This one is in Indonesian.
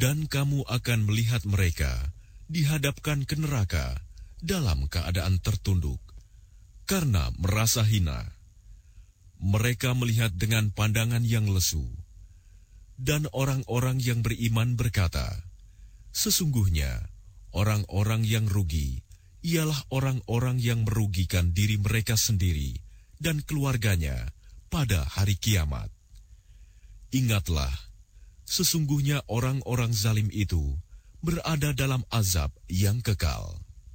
Dan kamu akan melihat mereka dihadapkan ke neraka dalam keadaan tertunduk, karena merasa hina. Mereka melihat dengan pandangan yang lesu. Dan orang-orang yang beriman berkata, sesungguhnya orang-orang yang rugi ialah orang-orang yang merugikan diri mereka sendiri dan keluarganya pada hari kiamat. Ingatlah, sesungguhnya orang-orang zalim itu berada dalam azab yang kekal.